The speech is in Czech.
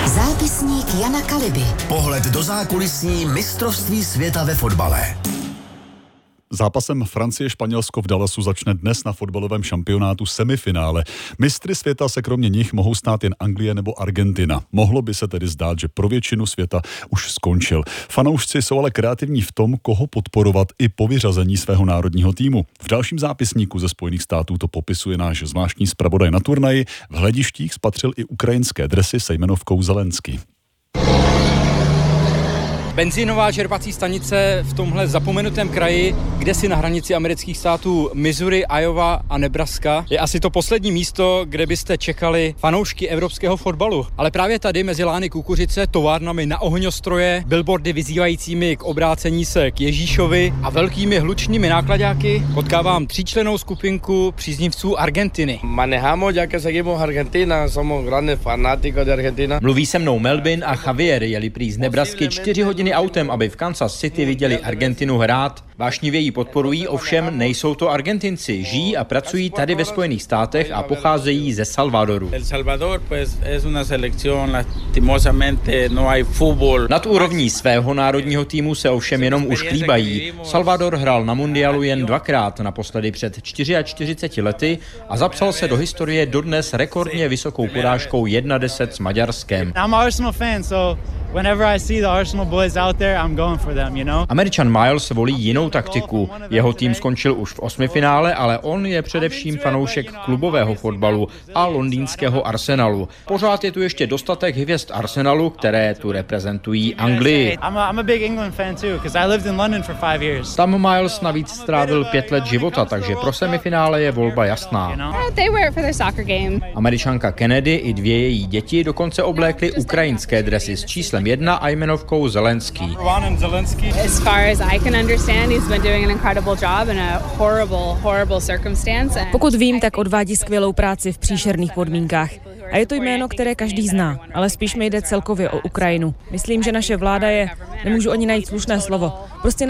Zápisník Jana Kaliby. Pohled do zákulisí mistrovství světa ve fotbale. Zápasem Francie-Španělsko v Dallasu začne dnes na fotbalovém šampionátu semifinále. Mistry světa se kromě nich mohou stát jen Anglie nebo Argentina. Mohlo by se tedy zdát, že pro většinu světa už skončil. Fanoušci jsou ale kreativní v tom, koho podporovat i po vyřazení svého národního týmu. V dalším zápisníku ze Spojených států to popisuje náš zvláštní zpravodaj na turnaji. V hledištích spatřil i ukrajinské dresy se jmenovkou Zelenský. Benzínová čerpací stanice v tomhle zapomenutém kraji, kde si na hranici amerických států Missouri, Iowa a Nebraska, je asi to poslední místo, kde byste čekali fanoušky evropského fotbalu. Ale právě tady mezi lány kukuřice, továrnami na ohňostroje, billboardy vyzývajícími k obrácení se k Ježíšovi a velkými hlučnými nákladáky potkávám tříčlennou skupinku příznivců Argentiny. Manejamos ya que seguimos Argentina, somos grandes fanáticos de Argentina. Mluví se mnou Melvin a Javier, jeli prý z Nebrasky 4 hodiny autem, aby v Kansas City viděli Argentinu hrát. Vášnivě ji podporují, ovšem nejsou to Argentinci. Žijí a pracují tady ve Spojených státech a pocházejí ze Salvadoru. El Salvador pues es una selección, lastimosamente no hay fútbol. Nad úrovní svého národního týmu se ovšem jenom už klíbají. Salvador hrál na mundialu jen 2krát, naposledy před 44 lety a zapsal se do historie dodnes rekordně vysokou porážkou 1-10 s Maďarskem. I'm Arsenal fan, so whenever I see the Arsenal boys out there, I'm going for them, you know? Američan Miles volí jinou taktiku. Jeho tým skončil už v osmifinále, ale on je především fanoušek klubového fotbalu a londýnského Arsenalu. Pořád je tu ještě dostatek hvězd Arsenalu, které tu reprezentují Anglii. I'm a big England fan too, because I lived in London for 5 years. Tam Miles navíc strávil 5 let života, takže pro semifinále je volba jasná. They wear it for their soccer game. Američanka Kennedy i 2 její děti dokonce oblékly ukrajinské dresy s číslem 1 a jmenovkou Zelenský. As far as I can understand, he's been doing an incredible job in a horrible circumstance. Pokud vím, tak odvádí skvělou práci v příšerných podmínkách. A je to jméno, které každý zná, ale spíš mi jde celkově o Ukrajinu. Myslím, že naše vláda nemůžu ani najít slušné slovo, prostě